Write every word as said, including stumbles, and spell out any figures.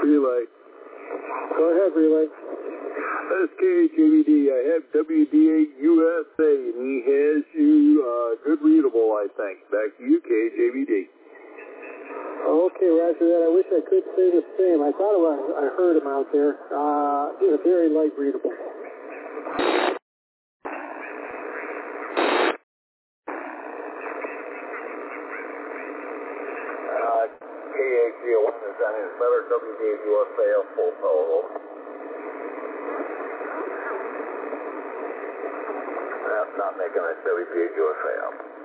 Relay. Go ahead, Relay. This is K H A V D. I have W D eight U S A, and he has you uh, good readable, I think. Back to you, K H A V D. Okay, roger that. I wish I could say the same. I thought it was, I heard him out there. Uh, yeah, very light readable. Uh, K H A one is on his letter, W D eight U S A, full power, over. That's not making it W D eight U S A up.